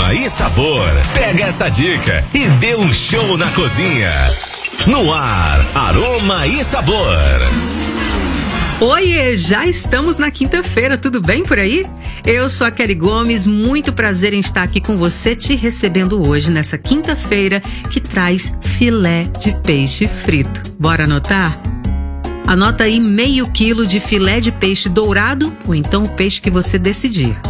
Aroma e sabor. Pega essa dica e dê um show na cozinha. No ar, Aroma e Sabor. Oiê, já estamos na quinta-feira, tudo bem por aí? Eu sou a Kelly Gomes, muito prazer em estar aqui com você, te recebendo hoje, nessa quinta-feira, que traz filé de peixe frito. Bora anotar? Anota aí meio quilo de filé de peixe dourado, ou então o peixe que você decidir.